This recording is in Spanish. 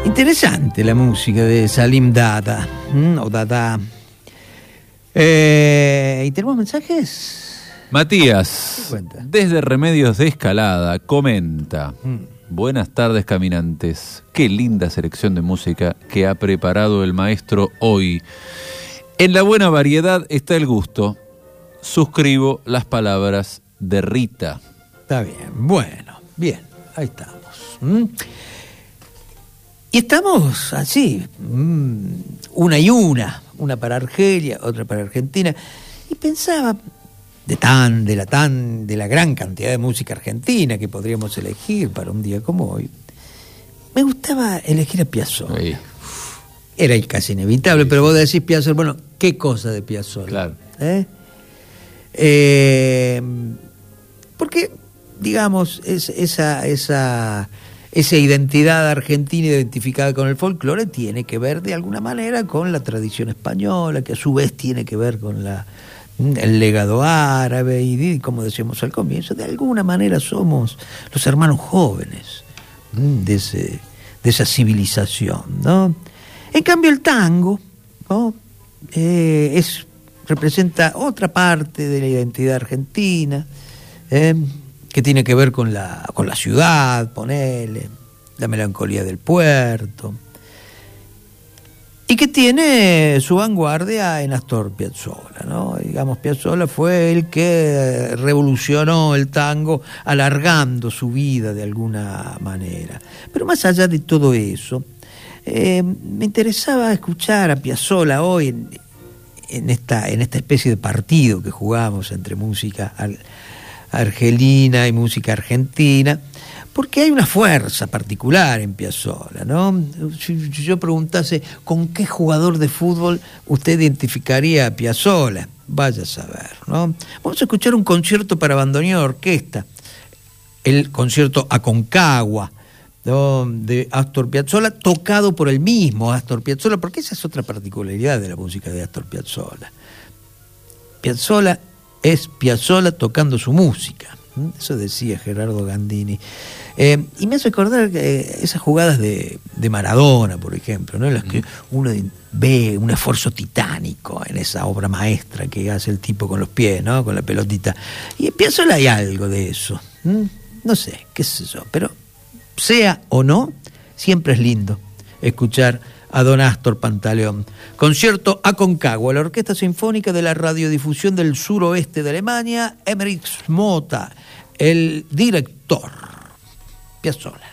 Interesante la música de Salim Dada, o Dada. ¿Y tenemos mensajes? Matías, desde Remedios de Escalada, comenta: buenas tardes, caminantes. Qué linda selección de música que ha preparado el maestro hoy. En la buena variedad está el gusto. Suscribo las palabras de Rita. Está bien, bueno, bien, ahí estamos. Y estamos así, una y una para Argelia, otra para Argentina, y pensaba de la gran cantidad de música argentina que podríamos elegir para un día como hoy. Me gustaba elegir a Piazzolla. Sí. Era casi inevitable, sí, pero vos decís Piazzolla, bueno, ¿qué cosa de Piazzolla? Claro. Porque, digamos, esa identidad argentina identificada con el folclore tiene que ver de alguna manera con la tradición española, que a su vez tiene que ver con el legado árabe, y como decíamos al comienzo, de alguna manera somos los hermanos jóvenes de esa civilización, ¿no? En cambio el tango, ¿no? Representa otra parte de la identidad argentina, que tiene que ver con la ciudad, ponele, la melancolía del puerto, y que tiene su vanguardia en Astor Piazzolla, ¿no? Digamos, Piazzolla fue el que revolucionó el tango, alargando su vida de alguna manera. Pero más allá de todo eso, me interesaba escuchar a Piazzolla hoy en esta especie de partido que jugamos entre música argelina y música argentina, porque hay una fuerza particular en Piazzolla, ¿no? Si yo preguntase con qué jugador de fútbol usted identificaría a Piazzolla, vaya a saber, ¿no? Vamos a escuchar un concierto para bandoneón y orquesta, el concierto Aconcagua, ¿no?, de Astor Piazzolla, tocado por el mismo Astor Piazzolla, porque esa es otra particularidad de la música de Astor Piazzolla. Piazzolla es Piazzolla tocando su música. Eso decía Gerardo Gandini. Y me hace recordar esas jugadas de Maradona, por ejemplo, ¿no?, en las que uno ve un esfuerzo titánico en esa obra maestra que hace el tipo con los pies, ¿no?, con la pelotita. Y en Piazzolla hay algo de eso. No sé, qué sé yo, pero sea o no, siempre es lindo escuchar a don Astor Pantaleón. Concierto Aconcagua, la Orquesta Sinfónica de la Radiodifusión del Suroeste de Alemania, Emmerich Schmotta, el director, Piazzolla.